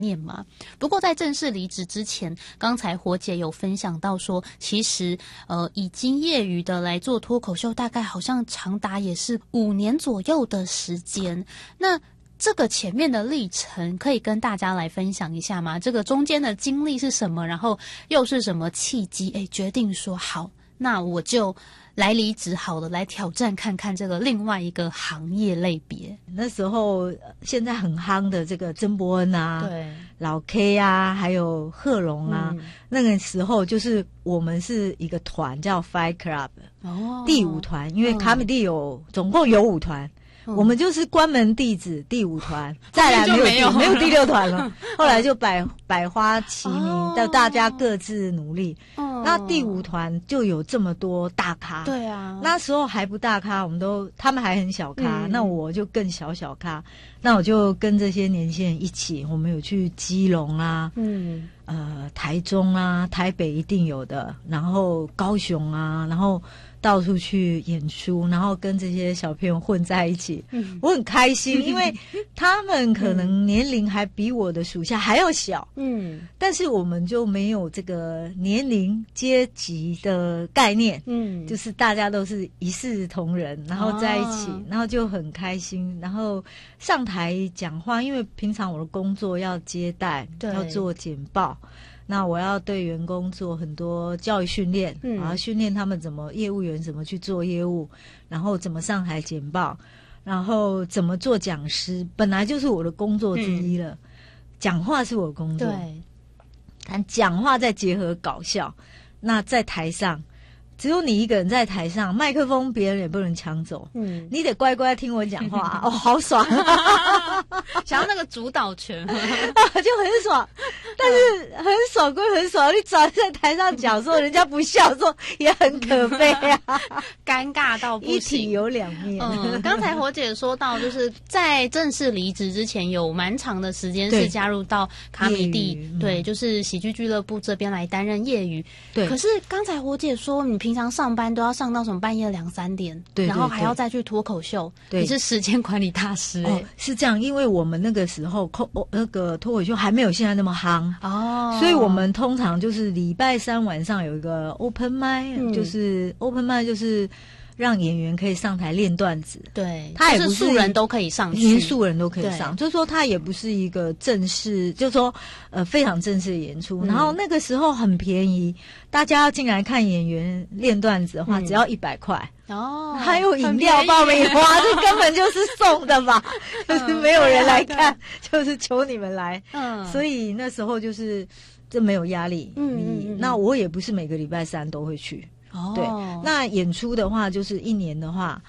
念嘛。不过在正式离职之前，刚才火姐有分享到说，其实已经业余的来做脱口秀，大概好像长达也是5年左右的时间。那这个前面的历程可以跟大家来分享一下吗？这个中间的经历是什么？然后又是什么契机决定说好，那我就来离职好了，来挑战看看这个另外一个行业类别。 那时候现在很夯的这个曾伯恩啊， 对， 老 K 啊，还有贺龙啊，那个时候就是我们是一个团叫 Fight Club， 第5团，因为卡米蒂总共有5团。我们就是关门弟子第5团，再来没有第6团了。后来就百花齐鸣，大家各自努力。那第5团就有这么多大咖， 对啊， 那时候还不大咖，他们还很小咖，那我就更小咖。那我就跟这些年轻人一起，我们有去基隆啊，台中啊，台北一定有的，然后高雄啊，然后到处去演出，然后跟这些小朋友混在一起，我很开心，因为他们可能年龄还比我的属下还要小，但是我们就没有这个年龄阶级的概念，就是大家都是一视同仁，然后在一起，然后就很开心，然后上台讲话，因为平常我的工作要接待，要做简报。那我要对员工做很多教育训练，然后训练他们业务员怎么去做业务，然后怎么上台简报，然后怎么做讲师，本来就是我的工作之一了。讲话是我的工作，对，但讲话再结合搞笑，那在台上只有你一个人在台上，麦克风别人也不能抢走，你得乖乖听我讲话好爽想要那个主导权就很爽，但是很爽归很爽，你早在台上讲说人家不笑说也很可悲尴尬到不行， 一体有两面。 刚才火姐说到，就是在正式离职之前有蛮长的时间是加入到卡米蒂，对，就是喜剧俱乐部这边来担任业余。对，可是刚才火姐说你平常上班都要上到什么半夜2、3点，对，然后还要再去脱口秀，你是时间管理大师是这样，因为我们那个时候那个脱口秀还没有现在那么夯所以我们通常就是礼拜3晚上有一个 open mic，就是 open mic 就是让演员可以上台练段子， 对， 他也不是素人都可以上去， 连素人都可以上，就是说他也不是一个正式，就是说非常正式的演出。然后那个时候很便宜，大家要进来看演员练段子的话，只要100块还有饮料、爆米花，这根本就是送的吧就是没有人来看，就是求你们来。所以那时候就是这没有压力。那我也不是每个礼拜3都会去。对，那演出的话就是1年的话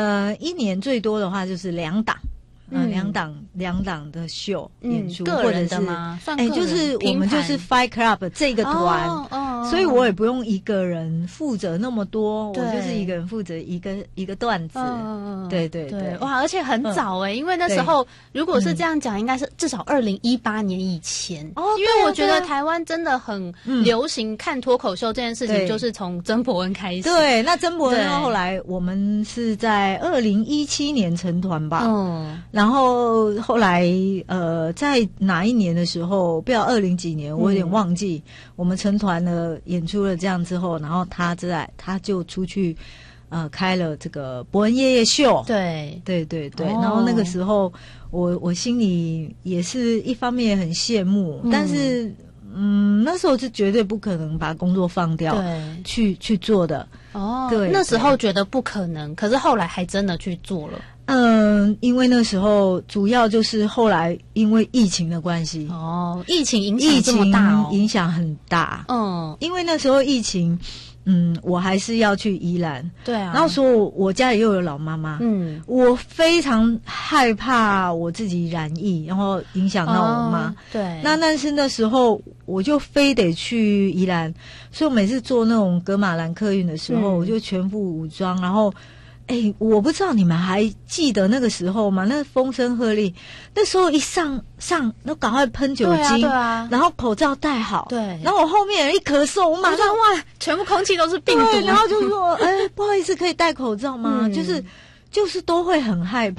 ，1年最多的话就是2档。两档的秀演出， 个人的吗？算个人， 就是我们就是 Fight Club 这个团，所以我也不用一个人负责那么多，我就是一个人负责一个段子。对对对， 哇，而且很早因为那时候如果是这样讲，应该是至少2018年以前。因为我觉得台湾真的很流行看脱口秀这件事情，就是从曾伯恩开始。 对，那曾伯恩后来我们是在2017年成团吧。然后后来在哪一年的时候，不知道20几年，我有点忘记。我们成团了，演出了这样之后，然后他就出去开了这个伯恩夜夜秀。对对对对，然后那个時候我心里也是一方面也很羡慕，但是那时候是绝对不可能把工作放掉去做的。对， 那时候觉得不可能，可是后来还真的去做了。 因为那时候主要就是后来因为疫情的关系疫情影响这么大影响很大。因为那时候疫情，我还是要去宜兰，对啊，然后说我家里又有老妈妈，我非常害怕我自己染疫，然后影响到我妈。对，但是那时候我就非得去宜兰，所以我每次坐那种格马兰客运的时候，我就全副武装，然后。我不知道你们还记得那个时候吗？那风声鹤唳，那时候一上都赶快喷酒精，然后口罩戴好，然后我后面人一咳嗽，我马上哇，全部空气都是病毒， 然后就说，不好意思，可以戴口罩吗？就是都会很害怕。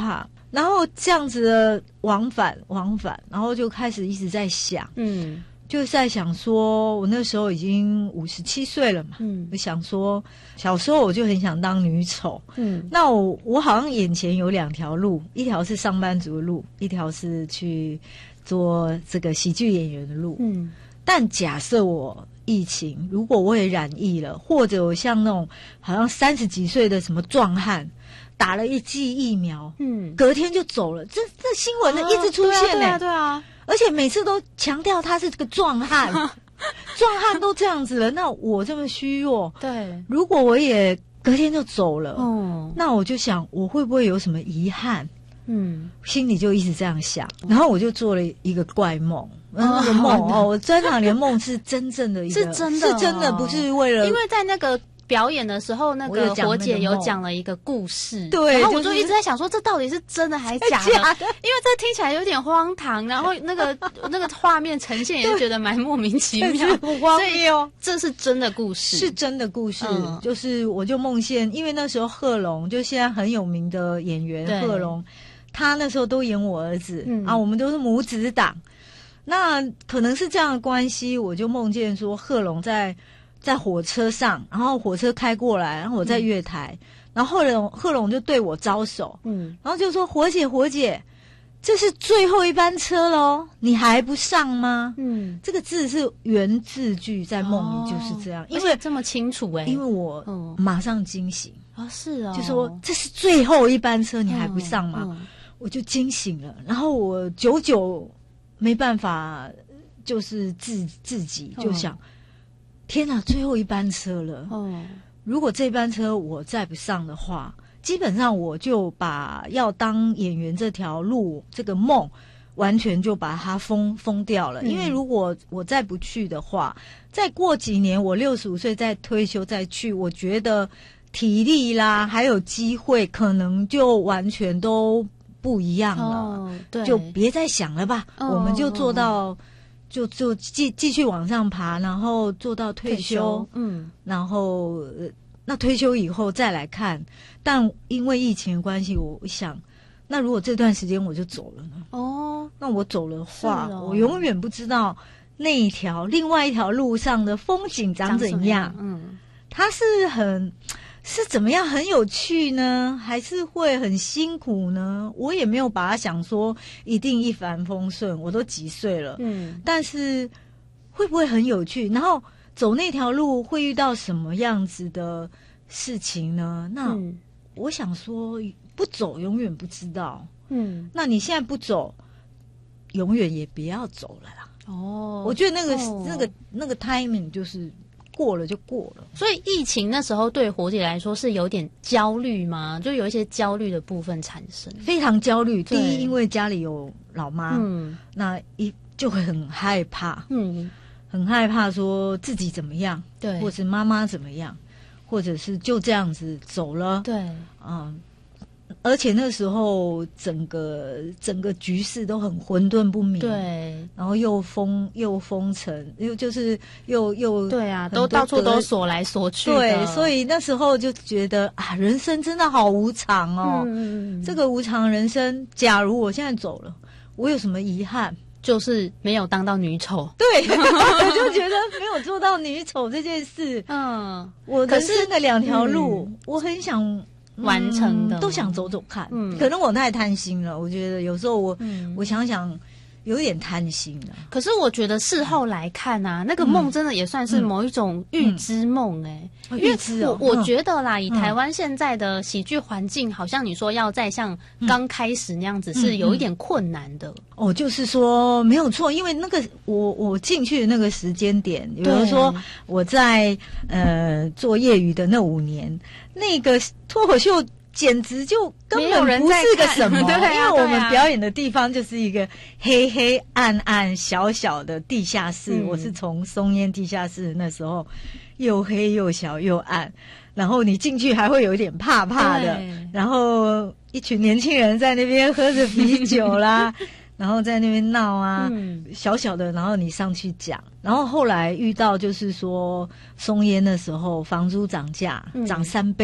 然后这样子的往返，然后就开始一直在想，就在想说，我那时候已经57岁了嘛，我想说，小时候我就很想当女丑，那我好像眼前有2条路，一条是上班族的路，一条是去做这个喜剧演员的路，但假设我疫情，如果我也染疫了，或者我像那种好像30几岁的什么壮汉，打了1剂疫苗，隔天就走了，这新闻一直出现呢， 对啊。 而且每次都强调他是这个壮汉，壮汉都这样子了，那我这么虚弱， 对， 如果我也隔天就走了，那我就想我会不会有什么遗憾？心里就一直这样想，然后我就做了一个怪梦，那个梦我专场里的梦是真正的一个， 是真的， 不是为了， 因为在那个表演的时候，那个火姐有讲了一个故事， 对， 然后我就一直在想说，这到底是真的还是假的？因为这听起来有点荒唐，然后那个画面呈现也是觉得蛮莫名其妙， 所以这是真的故事， 是真的故事。就是我就梦见，因为那时候贺龙就现在很有名的演员贺龙，他那时候都演我儿子我们都是母子档，那可能是这样的关系，我就梦见说贺龙在火车上，然后火车开过来，然后我在月台，然后贺龙就对我招手，然后就说火姐，这是最后一班车咯，你还不上吗？这个字是原字句，在梦里就是这样，因为这么清楚因为我马上惊醒是就说这是最后一班车，你还不上吗？我就惊醒了，然后我久久没办法，就是自己就想。天哪，最后一班车了！如果这班车我再不上的话，基本上我就把要当演员这条路这个梦完全就把它封掉了。因为如果我再不去的话，再过几年我65岁再退休再去，我觉得体力啦还有机会可能就完全都不一样了。对，就别再想了吧，我们就做到。就继续往上爬，然后做到退休，然后那退休以后再来看。但因为疫情的关系，我想，那如果这段时间我就走了呢？那我走了的话，我永远不知道那另外一条路上的风景长怎样。它是怎么样很有趣呢？还是会很辛苦呢？我也没有把它想说一定一帆风顺，我都几岁了，但是会不会很有趣？然后走那条路会遇到什么样子的事情呢？那我想说，不走永远不知道。那你现在不走，永远也不要走了啦。我觉得那个 timing 就是。过了就过了， 所以疫情那时候对火姐来说是有点焦虑吗？就有一些焦虑的部分产生， 非常焦虑。第一，因为家里有老妈，那就会很害怕，很害怕说自己怎么样，对，或者妈妈怎么样，或者是就这样子走了， 对， 而且那时候整个局势都很混沌不明， 对， 然后又封城，又对啊，都到处都锁来锁去的， 对，所以那时候就觉得人生真的好无常哦。这个无常人生，假如我现在走了，我有什么遗憾？ 就是没有当到女丑， 对，我就觉得没有做到女丑这件事。我人生的2条路，我很想。 完成的都想走走看，可能我太贪心了。我觉得有时候我想想，有点贪心了。 可是我觉得事后来看啊，那个梦真的也算是某一种预知梦预知我觉得啦，以台湾现在的喜剧环境，好像你说要再像刚开始那样子，是有一点困难的。 就是说没有错，因为那个我进去的那个时间点，比如说我在做业余的那5年，那个脱口秀简直就根本不是个什么，因为我们表演的地方就是一个黑黑暗暗小小的地下室。我是从松烟地下室那时候又黑又小又暗，然后你进去还会有一点怕怕的，然后一群年轻人在那边喝着啤酒啦然后在那边闹啊，小小的，然后你上去讲，然后后来遇到就是说松烟的时候，房租涨价，涨3倍，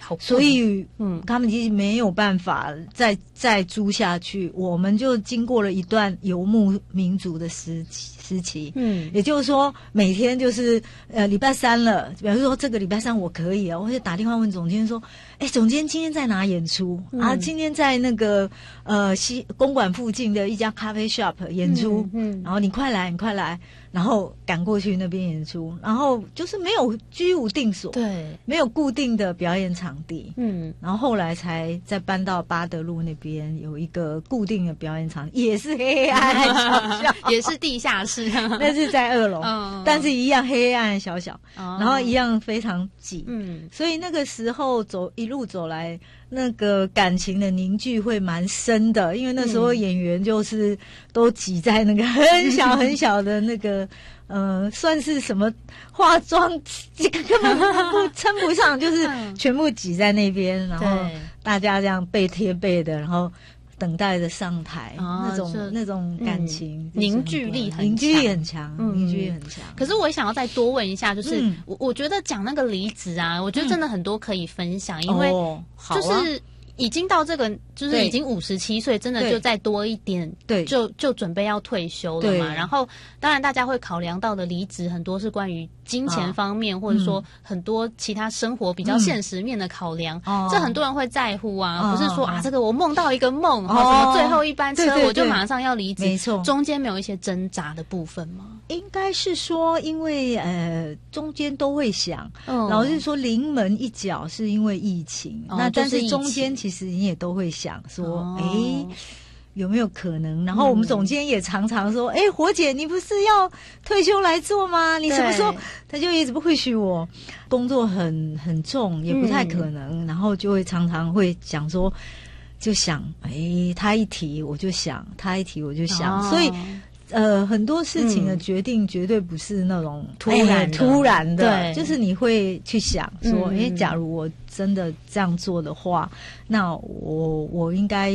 所以他们其实没有办法再租下去。我们就经过了一段游牧民族的时期，也就是说每天就是礼拜三了，比如说这个礼拜三我可以啊，我就打电话问总监说，总监今天在哪演出啊？今天在那个公馆附近的一家咖啡 shop 演出，然后你快来，然后赶过去那边演出，然后就是没有居无定所，对，没有固定的表演场地，然后后来才再搬到八德路那边有一个固定的表演场，也是黑暗小小， 也是地下室， 那是在2楼，但是一样黑暗小小，然后一样非常挤，所以那个时候一路走来，那个感情的凝聚会蛮深的，因为那时候演员就是都挤在那个很小很小的那个算是什么化妆，根本称不上，就是全部挤在那边，然后大家这样背贴背的，然后等待着上台，那种感情凝聚力很强，凝聚力很强。 可是我想要再多问一下，就是我觉得讲那个离职啊，我觉得真的很多可以分享，因为就是已经到这个，就是已经57岁，真的就再多一点，对，就准备要退休了嘛。然后当然大家会考量到的离职很多是关于金钱方面，或者说很多其他生活比较现实面的考量，这很多人会在乎啊。不是说这个我梦到一个梦，什么最后一班车我就马上要离职，没错，中间没有一些挣扎的部分吗？ 应该是说，因为中间都会想，老实说临门一脚是因为疫情，那但是中间其实你也都会想说，有没有可能？然后我们总监也常常说，火姐，你不是要退休来做吗？你什么时候？他就一直不会许我，工作很重，也不太可能，然后就会常常会讲说，就想，他一提我就想，他一提我就想，所以。很多事情的决定绝对不是那种突然的，就是你会去想说，假如我真的这样做的话，那我应该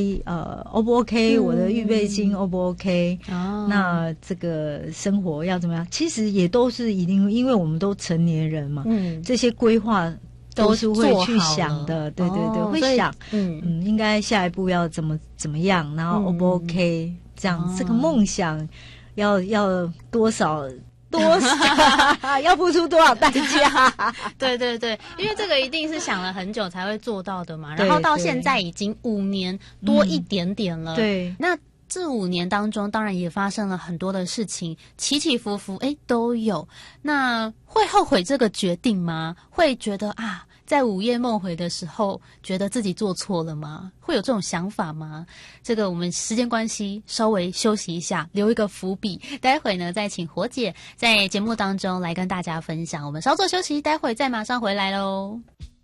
O 不 OK？我的预备金 O 不 OK？那这个生活要怎么样？其实也都是一定，因为我们都成年人嘛，这些规划都是会去想的，对，会想，应该下一步要怎么样，然后 O 不 OK？这样这个梦想要多少要付出多少代价？ 对，因为这个一定是想了很久才会做到的嘛。然后到现在已经5年多一点点了。对，那这5年当中，当然也发生了很多的事情，起起伏伏，都有。那会后悔这个决定吗？会觉得在午夜梦回的时候，觉得自己做错了吗？会有这种想法吗？这个我们时间关系稍微休息一下，留一个伏笔，待会呢再请火姐在节目当中来跟大家分享。我们稍作休息，待会再马上回来咯。